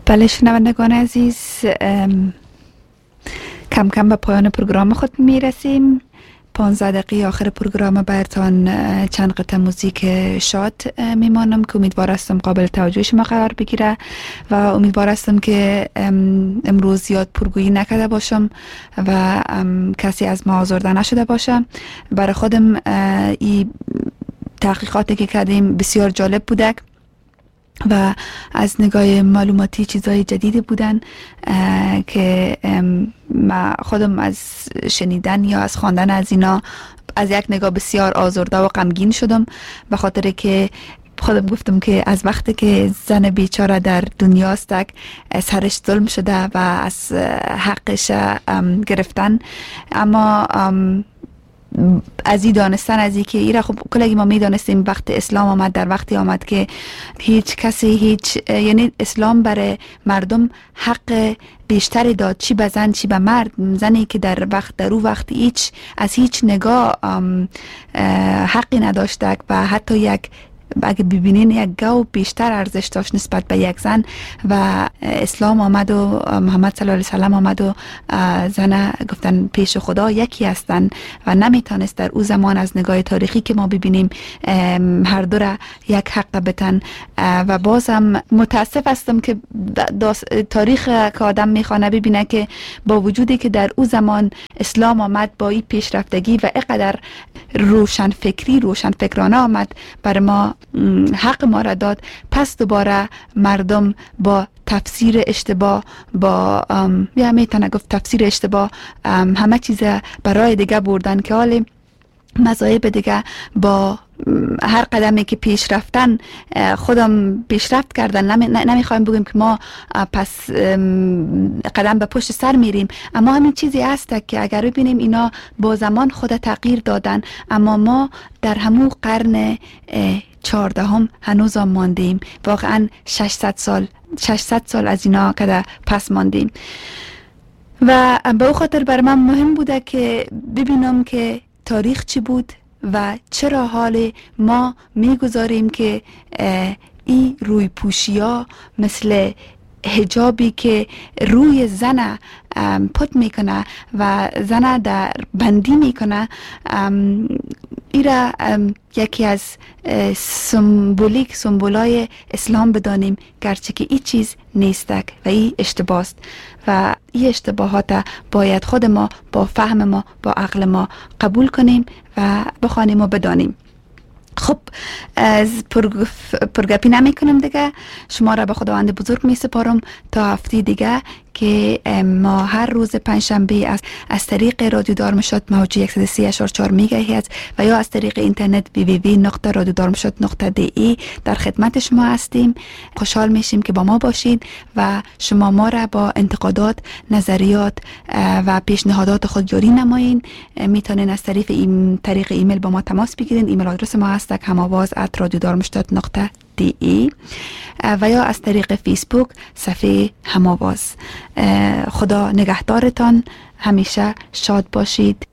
بله شنوندگان عزیز، کم کم به پایان پروگرام خود میرسیم. 15 دقیقه آخر پروگرام براتان چند قطعه موزیک شاد میمانم که امیدوار هستم قابل توجه شما قرار بگیره و امیدوار هستم که امروز زیاد پرگویی نکرده باشم و کسی از ما آزرده نشده باشه. برای خودم این تحقیقاتی که کردیم بسیار جالب بوده و از نگاه معلوماتی چیزای جدیدی بودن که ما خودم از شنیدن یا از خواندن از اینا از یک نگاه بسیار آزرده و غمگین شدم، به خاطر که خودم گفتم که از وقتی که زن بیچاره در دنیاست سرش ظلم شده و از حقش گرفتن، اما از این دانستن از این که ایره خب کلگی ما می دانستیم وقت اسلام آمد، در وقتی آمد که هیچ کسی یعنی اسلام برای مردم حق بیشتری داد، چی به زن چی به مرد. زنی که در او وقت از هیچ نگاه حقی نداشته و حتی اگه ببینین یک گاو بیشتر ارزش داشت نسبت به یک زن و اسلام آمد و محمد صلی الله علیه و سلم آمد و زن گفتن پیش خدا یکی هستن و نمیتونست در او زمان از نگاه تاریخی که ما ببینیم هر دو را یک حق بتن. و بازم متاسف هستم که تاریخ که آدم میخوانه ببینه که با وجودی که در او زمان اسلام آمد با این پیشرفتگی و اینقدر روشنفکرانه آمد بر ما حق ما را داد، پس دوباره مردم با تفسیر اشتباه یا میتونه گفت تفسیر اشتباه همه چیز برای دیگه بردن که حال مذاهب دیگه با هر قدمی که پیش رفتن خودم پیشرفت کردن. نمیخوایم بگیم که ما پس قدم به پشت سر میریم، اما همین چیزی هست که اگر ببینیم اینا با زمان خود تغییر دادن، اما ما در همون قرن 14 هنوز هم ماندیم. واقعا 600 سال از اینا که پس ماندیم و به او خاطر بر من مهم بوده که ببینم که تاریخ چی بود و چرا حال ما میگذاریم که این روی پوشی ها مثل حجابی که روی زن پت میکنه و زن در بندی میکنه ایره یکی از سمبولای اسلام بدانیم، گرچه که این چیز نیستک و این اشتباه است و این اشتباهات باید خود ما با فهم ما با عقل ما قبول کنیم و بخوانیم و بدانیم. خب از پرگپی نمی کنم دیگه، شما را به خداوند بزرگ می سپارم تا هفته دیگه که ما هر روز پنجشنبه از طریق رادیو دارمشت موج 103.4 میگاهرتز و یا از طریق اینترنت www.radiodarmstadt.de در خدمت شما هستیم. خوشحال میشیم که با ما باشید و شما ما را با انتقادات، نظریات و پیشنهادات خود یاری نمایین. میتونین از طریق ایمیل با ما تماس بگیرین. ایمیل آدرس ما هست hamavaz@radiodarmstadt.de و یا از طریق فیسبوک صفحه هماواز. خدا نگهدارتان، همیشه شاد باشید.